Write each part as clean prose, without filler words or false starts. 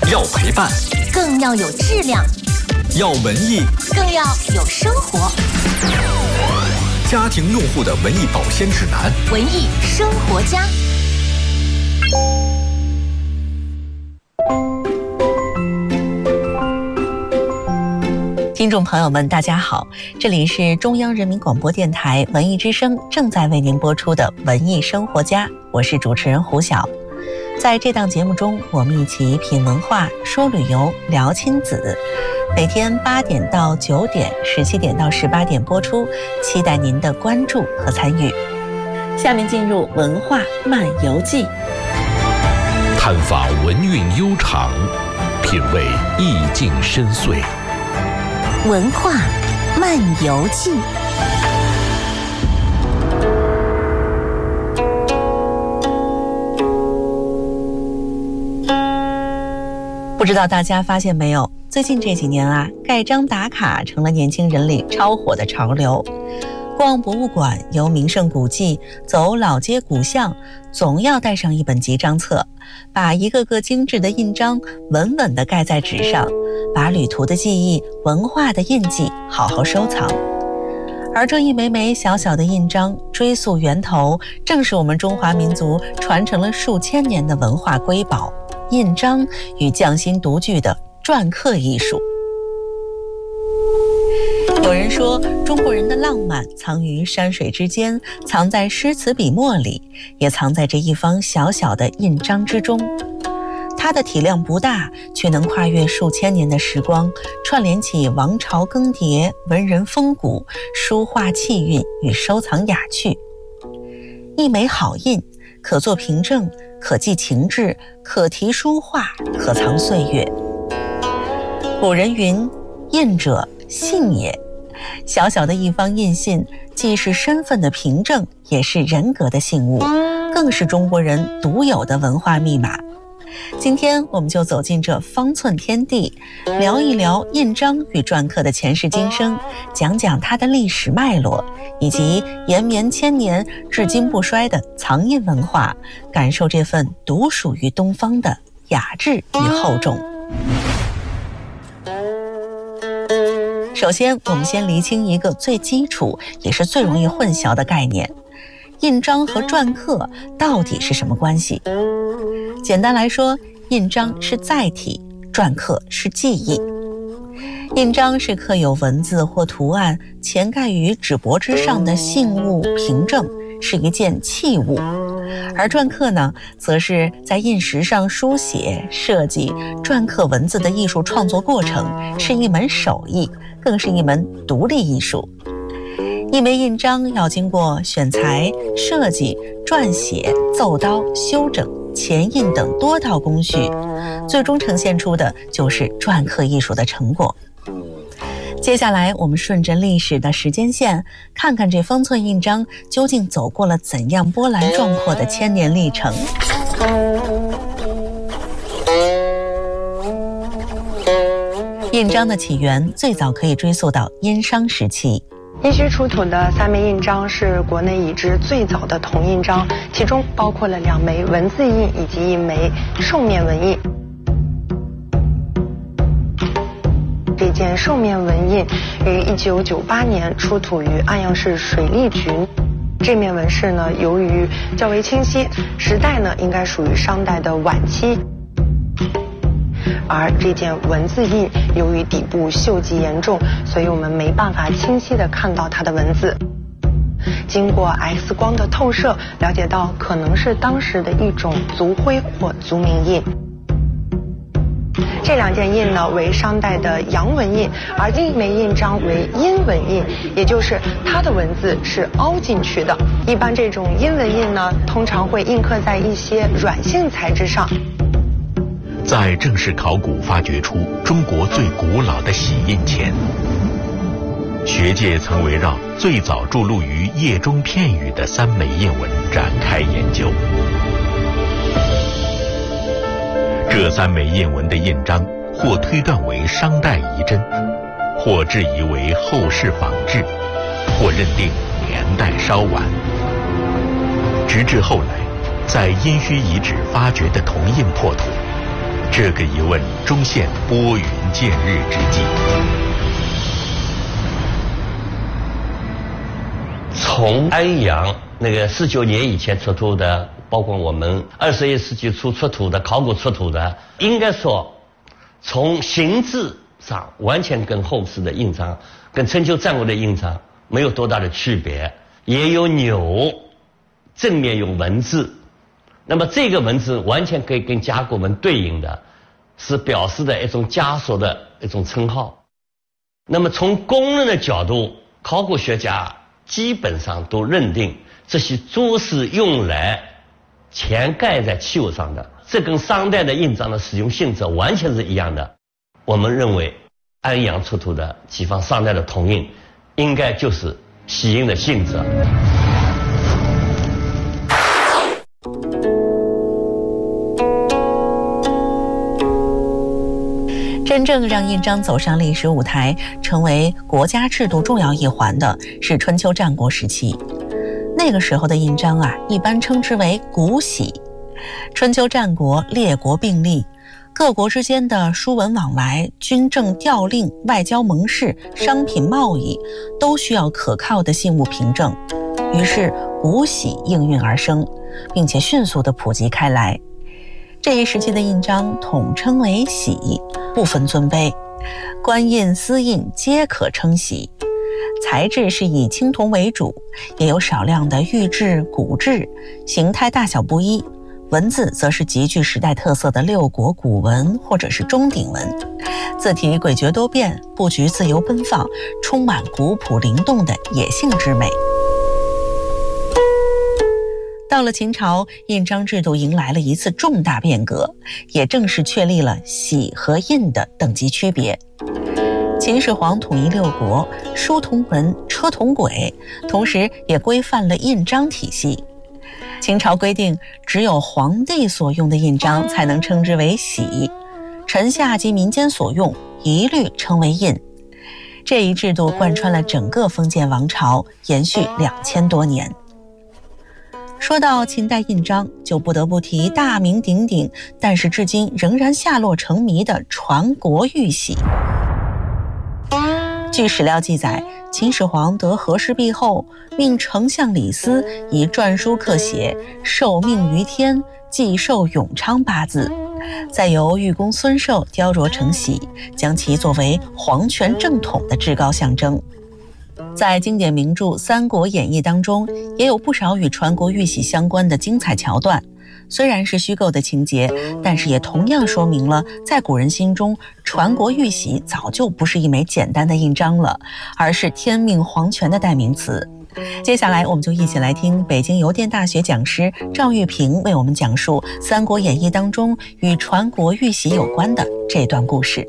要陪伴， 更要有质量； 要文艺， 更要有生活。 家庭用户的文艺保鲜指南， 文艺生活家。 听众朋友们，大家好，这里是中央人民广播电台文艺之声正在为您播出的文艺生活家，我是主持人胡晓。在这档节目中，我们一起品文化、说旅游、聊亲子。每天8点到9点，17点到18点播出，期待您的关注和参与。下面进入文化漫游记， 探访文韵悠长，品味意境深邃。 文化漫游记。 不知道大家发现没有，最近这几年啊，盖章打卡成了年轻人里超火的潮流。逛博物馆、游名胜古迹、走老街古巷，总要带上一本集章册，把一个个精致的印章稳稳地盖在纸上，把旅途的记忆、文化的印记好好收藏。而这一枚枚小小的印章，追溯源头，正是我们中华民族传承了数千年的文化瑰宝——印章与匠心独具的篆刻艺术。有人说，中国人的浪漫藏于山水之间，藏在诗词笔墨里，也藏在这一方小小的印章之中。它的体量不大，却能跨越数千年的时光，串联起王朝更迭、文人风骨、书画气韵与收藏雅趣。一枚好印，可作凭证，可记情志，可题书画，可藏岁月。古人云：“印者，信也。”小小的一方印信，既是身份的凭证，也是人格的信物，更是中国人独有的文化密码。今天我们就走进这方寸天地，聊一聊印章与篆刻的前世今生，讲讲它的历史脉络，以及延绵千年至今不衰的藏印文化，感受这份独属于东方的雅致与厚重。首先，我们先厘清一个最基础也是最容易混淆的概念：印章和篆刻到底是什么关系？简单来说，印章是载体，篆刻是记忆。印章是刻有文字或图案潜盖于纸帛之上的信物凭证，是一件器物；而篆刻呢，则是在印石上书写、设计、篆刻文字的艺术创作过程，是一门手艺，更是一门独立艺术。一枚印章要经过选材、设计、撰写、奏刀、修整、前印等多道工序，最终呈现出的就是篆刻艺术的成果。接下来我们顺着历史的时间线，看看这方寸印章究竟走过了怎样波澜壮阔的千年历程。印章的起源最早可以追溯到殷商时期。 殷墟出土的3枚印章是国内已知最早的铜印章，其中包括了2枚文字印以及1枚兽面纹印。这件兽面纹印于1998年出土于安阳市水利局。这面纹饰呢，由于较为清晰，时代呢应该属于商代的晚期。而这件文字印由于底部锈迹严重，所以我们没办法清晰地看到它的文字。经过 X 光的透射，了解到可能是当时的一种族徽或族名印。这2件印呢为商代的阳文印，而另一枚印章为阴文印，也就是它的文字是凹进去的。一般这种阴文印呢，通常会印刻在一些软性材质上。 在正式考古发掘出中国最古老的玺印前，学界曾围绕最早著录于页中片语的3枚印文展开研究。这3枚印文的印章，或推断为商代遗真，或质疑为后世仿制，或认定年代稍晚。直至后来，在殷墟遗址发掘的铜印破土， 这个疑问终现拨云见日之际。 从安阳那个49年以前出土的，包括我们21世纪初出土的考古出土的，应该说从形制上完全跟后世的印章、跟春秋战国的印章没有多大的区别，也有钮，正面有文字。那么这个文字完全可以跟甲骨文对应的，是表示的一种枷锁的一种称号。那么从公认的角度，考古学家基本上都认定这些珠是用来填盖在器物上的，这跟商代的印章的使用性质完全是一样的。我们认为安阳出土的几方商代的铜印，应该就是玺印的性质。 真正让印章走上历史舞台，成为国家制度重要一环的是春秋战国时期。那个时候的印章一般称之为古玺。春秋战国列国并立，各国之间的书文往来、军政调令、外交盟誓、商品贸易，都需要可靠的信物凭证。于是古玺应运而生，并且迅速地普及开来。这一时期的印章统称为玺，不分尊卑，官印、私印皆可称玺。材质是以青铜为主，也有少量的玉制、骨制，形态大小不一。文字则是极具时代特色的六国古文或者是钟鼎文，字体诡谲多变，布局自由奔放，充满古朴灵动的野性之美。到了秦朝，印章制度迎来了一次重大变革，也正式确立了玺和印的等级区别。秦始皇统一六国，书同文，车同轨，同时也规范了印章体系。秦朝规定，只有皇帝所用的印章才能称之为玺，臣下及民间所用一律称为印。这一制度贯穿了整个封建王朝，延续2000多年。说到秦代印章，就不得不提大名鼎鼎，但是至今仍然下落成谜的传国玉玺。据史料记载，秦始皇得和氏璧后，命丞相李斯以篆书刻写“受命于天，既寿永昌”8字，再由玉工孙寿雕琢成玺，将其作为皇权正统的至高象征。在经典名著《三国演义》当中，也有不少与传国玉玺相关的精彩桥段。虽然是虚构的情节，但是也同样说明了，在古人心中，传国玉玺早就不是一枚简单的印章了，而是天命皇权的代名词。接下来，我们就一起来听北京邮电大学讲师赵玉平为我们讲述《三国演义》当中与传国玉玺有关的这段故事。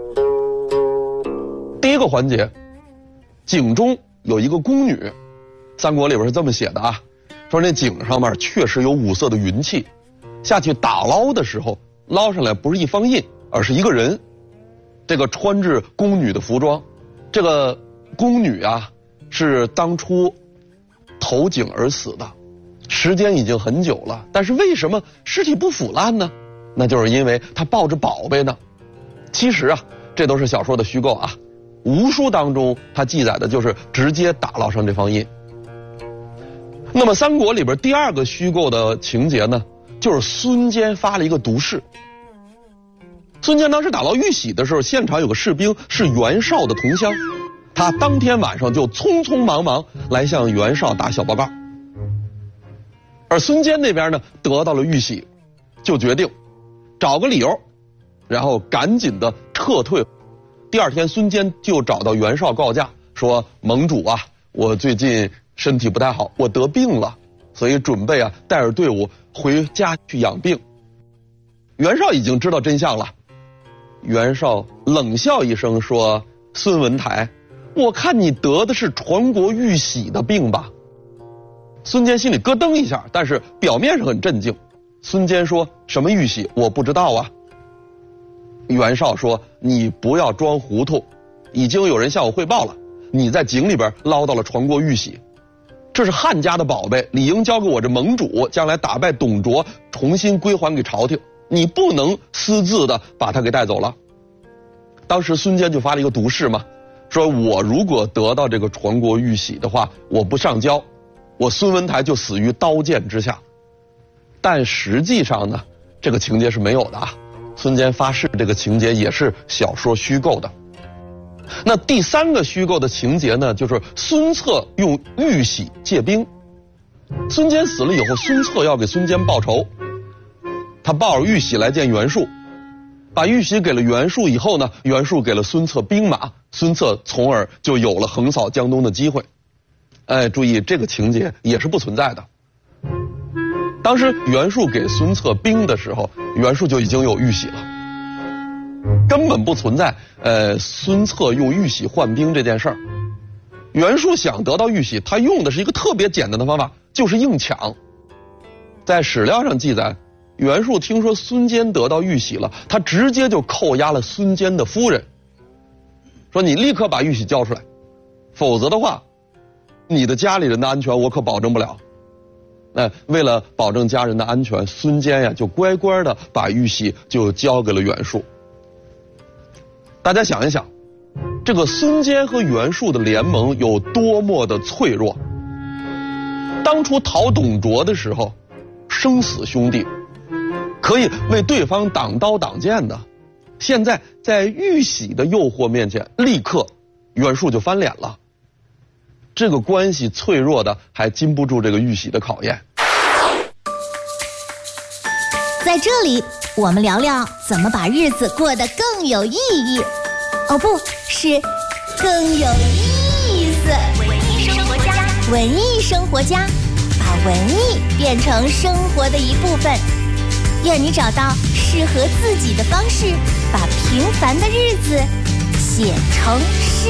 第一个环节，井中有一个宫女，三国里边是这么写的啊，说那井上面确实有五色的云气，下去打捞的时候，捞上来不是一方印，而是一个人。这个穿着宫女的服装，这个宫女啊是当初投井而死的，时间已经很久了，但是为什么尸体不腐烂呢？那就是因为她抱着宝贝呢。其实啊，这都是小说的虚构啊。吴书当中它记载的就是直接打捞上这方印。那么三国里边第二个虚构的情节呢，就是孙坚发了一个毒誓。孙坚当时打捞玉玺的时候，现场有个士兵是袁绍的同乡，他当天晚上就匆匆忙忙来向袁绍打小报告。而孙坚那边呢得到了玉玺，就决定找个理由，然后赶紧的撤退。第二天，孙坚就找到袁绍告假，说盟主啊，我最近身体不太好，我得病了，所以准备啊带着队伍回家去养病。袁绍已经知道真相了，袁绍冷笑一声说：“孙文台，我看你得的是传国玉玺的病吧？”孙坚心里咯噔一下，但是表面上很镇静。孙坚说：“什么玉玺？我不知道啊。”袁绍说：“你不要装糊涂，已经有人向我汇报了，你在井里边捞到了传国玉玺，这是汉家的宝贝，理应交给我这盟主，将来打败董卓，重新归还给朝廷。 你不能私自的把他给带走了。当时孙坚就发了一个毒誓嘛，说我如果得到这个传国玉玺的话，我不上交，我孙文台就死于刀剑之下。但实际上呢，这个情节是没有的啊。孙坚发誓这个情节也是小说虚构的。那第3个虚构的情节呢，就是孙策用玉玺借兵。孙坚死了以后，孙策要给孙坚报仇，他抱着玉玺来见袁术，把玉玺给了袁术以后呢，袁术给了孙策兵马，孙策从而就有了横扫江东的机会。注意这个情节也是不存在的。当时袁术给孙策兵的时候，袁术就已经有玉玺了，根本不存在孙策用玉玺换兵这件事儿。袁术想得到玉玺，他用的是一个特别简单的方法，就是硬抢。在史料上记载，袁术听说孙坚得到玉玺了，他直接就扣押了孙坚的夫人，说你立刻把玉玺交出来，否则的话，你的家里人的安全我可保证不了。为了保证家人的安全，孙坚呀就乖乖的把玉玺就交给了袁术。大家想一想，这个孙坚和袁术的联盟有多么的脆弱。当初讨董卓的时候，生死兄弟，可以为对方挡刀挡剑的，现在在玉玺的诱惑面前，立刻袁术就翻脸了。这个关系脆弱的还经不住这个玉玺的考验。 在这里，我们聊聊怎么把日子过得更有意义。哦，不是，更有意思。文艺生活家，文艺生活家，把文艺变成生活的一部分。愿你找到适合自己的方式，把平凡的日子写成诗。